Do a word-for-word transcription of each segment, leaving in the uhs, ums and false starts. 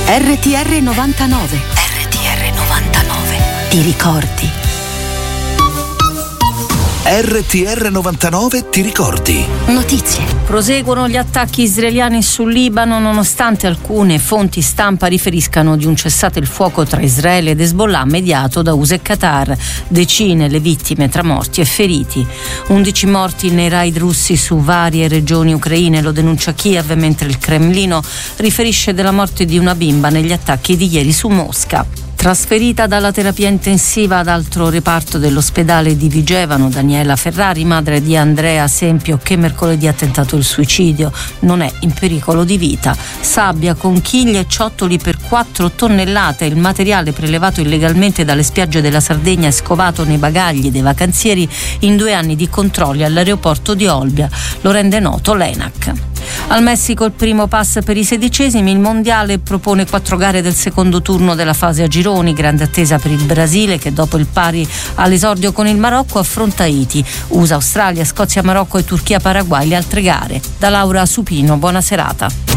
R T R novantanove. R T R novantanove. Ti ricordi? R T R novantanove ti ricordi. Notizie. Proseguono gli attacchi israeliani sul Libano nonostante alcune fonti stampa riferiscano di un cessate il fuoco tra Israele ed Hezbollah mediato da U S E e Qatar. Decine le vittime tra morti e feriti. undici morti nei raid russi su varie regioni ucraine, lo denuncia Kiev, mentre il Cremlino riferisce della morte di una bimba negli attacchi di ieri su Mosca. Trasferita dalla terapia intensiva ad altro reparto dell'ospedale di Vigevano, Daniela Ferrari, madre di Andrea Sempio, che mercoledì ha tentato il suicidio, non è in pericolo di vita. Sabbia, conchiglie e ciottoli per quattro tonnellate, il materiale prelevato illegalmente dalle spiagge della Sardegna e scovato nei bagagli dei vacanzieri in due anni di controlli all'aeroporto di Olbia, lo rende noto l'ENAC. Al Messico il primo pass per i sedicesimi, il mondiale propone quattro gare del secondo turno della fase a gironi, grande attesa per il Brasile che dopo il pari all'esordio con il Marocco affronta Haiti, U S A, Australia, Scozia, Marocco e Turchia, Paraguay le altre gare. Da Laura Supino, buona serata.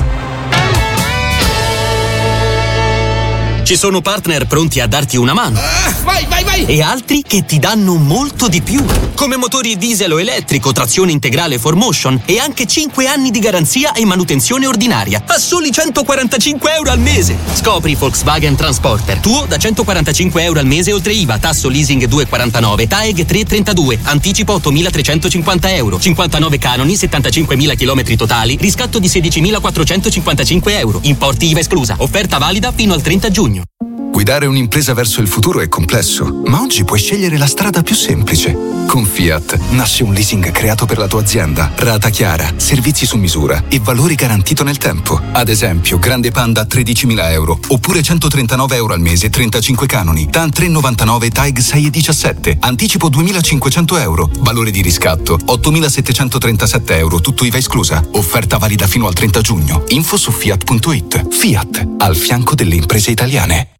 Ci sono partner pronti a darti una mano. Ah, vai, vai, vai! E altri che ti danno molto di più. Come motori diesel o elettrico, trazione integrale four motion e anche cinque anni di garanzia e manutenzione ordinaria a soli centoquarantacinque euro al mese. Scopri Volkswagen Transporter. Tuo da centoquarantacinque euro al mese oltre I V A, tasso leasing due virgola quarantanove, T A E G tre virgola trentadue, anticipo ottomilatrecentocinquanta euro, cinquantanove canoni, settantacinquemila chilometri totali, riscatto di sedicimilaquattrocentocinquantacinque euro, importi I V A esclusa, offerta valida fino al trenta giugno. Guidare un'impresa verso il futuro è complesso, ma oggi puoi scegliere la strada più semplice. Con Fiat nasce un leasing creato per la tua azienda, rata chiara, servizi su misura e valori garantito nel tempo. Ad esempio, Grande Panda a tredicimila euro, oppure centotrentanove euro al mese, trentacinque canoni, T A N tre virgola novantanove, T A E G sei virgola diciassette, anticipo duemilacinquecento euro, valore di riscatto ottomilasettecentotrentasette euro, tutto I V A esclusa, offerta valida fino al trenta giugno. Info su fiat punto it. Fiat, al fianco delle imprese italiane.